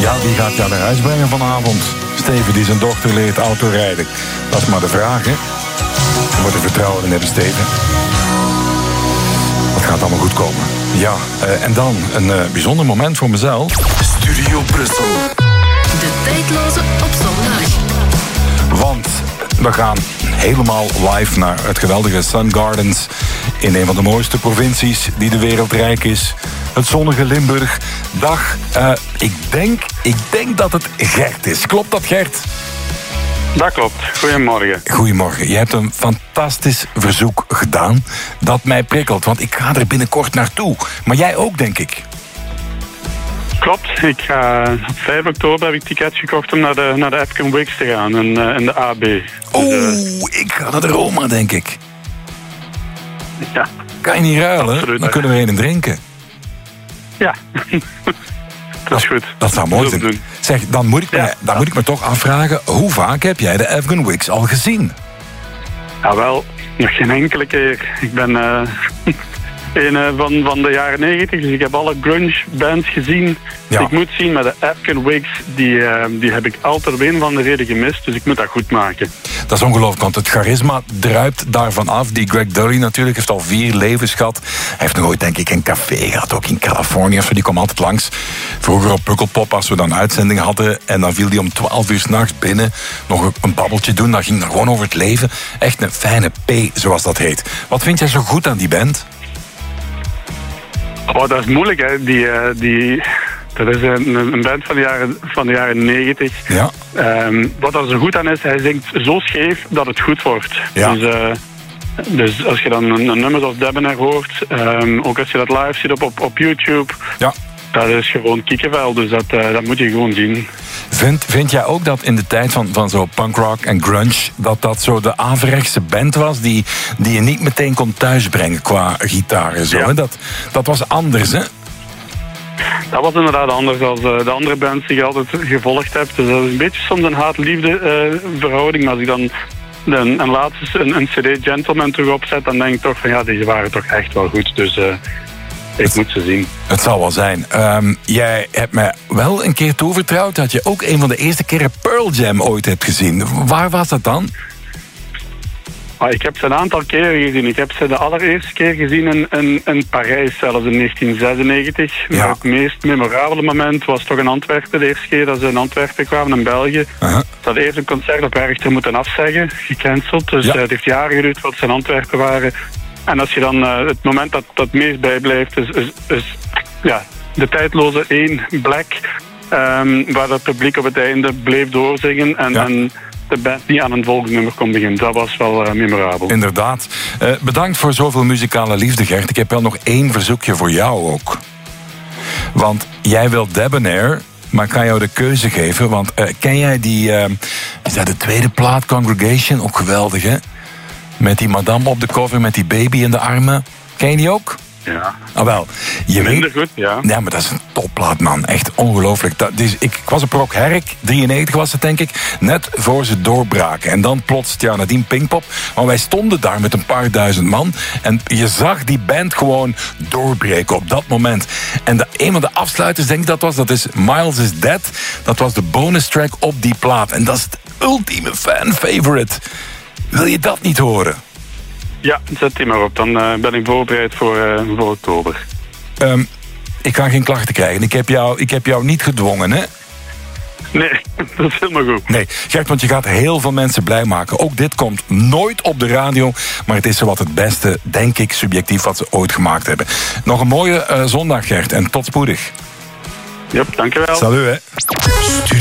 Ja, wie gaat jou naar huis brengen vanavond? Steven die zijn dochter leert autorijden. Dat is maar de vraag, hè? Je moet er vertrouwen in hebben, Steven. Het gaat allemaal goed komen. Ja, en dan een bijzonder moment voor mezelf. Studio Brussel. De tijdloze op zondag. Want we gaan helemaal live naar het geweldige Sun Gardens in een van de mooiste provincies die de wereld rijk is. Het zonnige Limburg. Dag, ik denk dat het Gert is. Klopt dat, Gert? Dat klopt. Goedemorgen. Goedemorgen. Je hebt een fantastisch verzoek gedaan dat mij prikkelt, want ik ga er binnenkort naartoe. Maar jij ook, denk ik. Klopt. Ik ga op 5 oktober heb ik tickets gekocht om naar de Afghan Wigs te gaan in de AB. Ik ga naar de Roma, denk ik. Ja. Kan je niet ruilen? Absoluut. Dan kunnen we een drinken. Ja. Dat is goed. Dat zou mooi zijn. Zeg, dan moet ik me toch afvragen, hoe vaak heb jij de Afghan Wigs al gezien? Ja, wel, nog geen enkele keer. Ik ben van de jaren 90, dus ik heb alle grunge bands gezien. Ja. Ik moet zien, met de Afghan Wigs, die heb ik altijd op een of andere reden gemist, dus ik moet dat goed maken. Dat is ongelooflijk, want het charisma druipt daarvan af. Die Greg Dully natuurlijk heeft al 4 levens gehad. Hij heeft nog ooit, denk ik, een café gehad, ook in Californië. Die kwam altijd langs. Vroeger op Pukkelpop, als we dan uitzendingen hadden. En dan viel hij om 12 uur 's nachts binnen. Nog een babbeltje doen, dan ging het gewoon over het leven. Echt een fijne P, zoals dat heet. Wat vind jij zo goed aan die band? Oh, dat is moeilijk, hè. Dat is een band van de jaren 90. Ja. Wat er zo goed aan is, hij zingt zo scheef dat het goed wordt. Ja. Dus als je dan een nummer zoals Debonair hoort, ook als je dat live ziet op YouTube, Ja. dat is gewoon kikkervel. Dus dat moet je gewoon zien. Vind jij ook dat in de tijd van zo punkrock en grunge, dat zo de averechtse band was die je niet meteen kon thuisbrengen qua gitaar en zo? Ja. Hè? Dat was anders, hè? Dat was inderdaad anders dan de andere bands die je altijd gevolgd hebt. Dus dat is een beetje soms een haat-liefde verhouding. Maar als ik dan een CD Gentleman terug opzet, dan denk ik toch van ja, deze waren toch echt wel goed. Dus ik moet ze zien. Het zal wel zijn. Jij hebt mij wel een keer toevertrouwd dat je ook een van de eerste keren Pearl Jam ooit hebt gezien. Waar was dat dan? Ik heb ze een aantal keren gezien. Ik heb ze de allereerste keer gezien in Parijs, zelfs in 1996. Ja. Maar het meest memorabele moment was toch in Antwerpen. De eerste keer dat ze in Antwerpen kwamen, in België. Uh-huh. Ze hadden eerst een concert op Werchter moeten afzeggen, gecanceld. Dus Ja. het heeft jaren geduurd voordat ze in Antwerpen waren. En als je dan het moment dat het meest bijblijft, is ja, de tijdloze 1 Black, waar het publiek op het einde bleef doorzingen en de band niet aan een volgend nummer kon beginnen. Dat was wel memorabel. Inderdaad. Bedankt voor zoveel muzikale liefde, Gert. Ik heb wel nog 1 verzoekje voor jou ook. Want jij wilt Debonair, maar ik kan jou de keuze geven. Want ken jij die... is dat de tweede plaat, Congregation? Ook geweldig, hè? Met die madame op de cover, met die baby in de armen. Ken je die ook? Ja. Ah, wel. Minder goed, ja. Ja, maar dat is een topplaat, man. Echt ongelooflijk. Ik was op Rock Herk, 93 was het, denk ik, net voor ze doorbraken. En dan plots, ja, nadien Pinkpop. Maar wij stonden daar met een paar duizend man. En je zag die band gewoon doorbreken op dat moment. En een van de afsluiters, denk ik dat is Miles is Dead. Dat was de bonus track op die plaat. En dat is het ultieme fan favorite. Wil je dat niet horen? Ja, zet die maar op. Dan ben ik voorbereid voor oktober. Ik ga geen klachten krijgen. Ik heb jou niet gedwongen, hè? Nee, dat is helemaal goed. Nee, Gert, want je gaat heel veel mensen blij maken. Ook dit komt nooit op de radio, maar het is zowat het beste, denk ik, subjectief wat ze ooit gemaakt hebben. Nog een mooie zondag, Gert, en tot spoedig. Yep, dankjewel. Salut, hè.